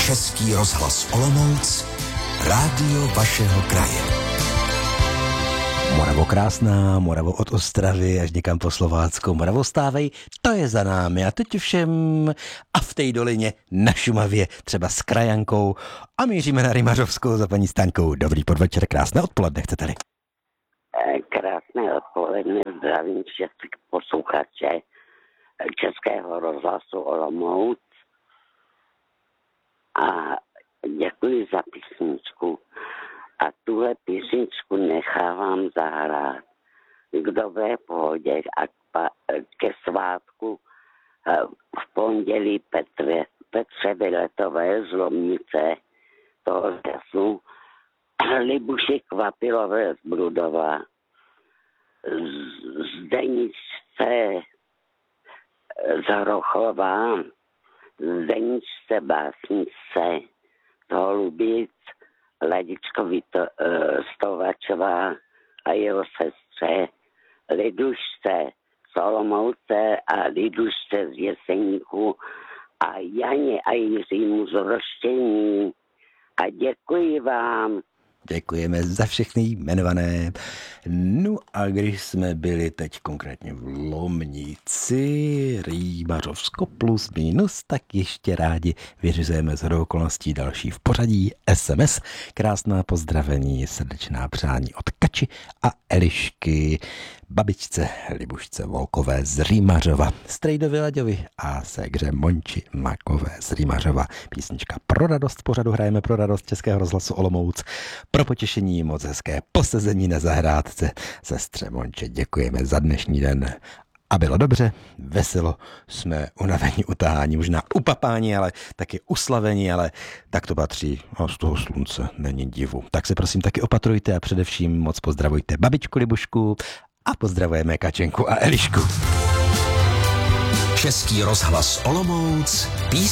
Český rozhlas Olomouc, rádio vašeho kraje. Moravo krásná, Moravo od Ostravy až někam po Slovácku. Moravo stávej, to je za námi a teď všem a v té dolině na Šumavě, třeba s krajankou a míříme na Rymařovskou za paní Staňkou. Dobrý podvečer, krásné odpoledne, chcete-li? Krásné odpoledne, zdravím všechny posluchače Českého rozhlasu Olomouc a děkuji za písničku. A tuhle písničku nechávám zahrát k dobré pohodě a ke svátku v pondělí Petře Vyletové z Lomnice toho času, Libuši Kvapilové z Brudova, Zdeničce z Hrochová, Zdeničce Básnice z Holubic, Ladičkovi Stovačová a jeho sestře, Lidušce z Olomouce a Lidušce z Jeseníku a Janě a Jiřímu z Roštění. A děkuji vám. Děkujeme za všechny jmenované. No a když jsme byli teď konkrétně v Lomnici, Rymařovsko plus minus, tak ještě rádi vyřizujeme shodou okolností další v pořadí SMS. Krásná pozdravení, srdečná přání od Kači a Elišky, babičce Libušce Volkové z Rymařova, Strejdovi Laďovi a ségře Monči Makové z Rymařova. Písnička pro radost, pořadu hrajeme pro radost Českého rozhlasu Olomouc. Pro potěšení moc hezké posezení na zahrádce. Sestře Monče, děkujeme za dnešní den. A bylo dobře, veselo, jsme unavení, utahání, možná upapání, ale taky uslavení, ale tak to patří. A z toho slunce není divu. Tak se prosím taky opatrujte a především moc pozdravujte babičku Libušku a pozdravujeme Kačenku a Elišku. Český rozhlas Olomouc,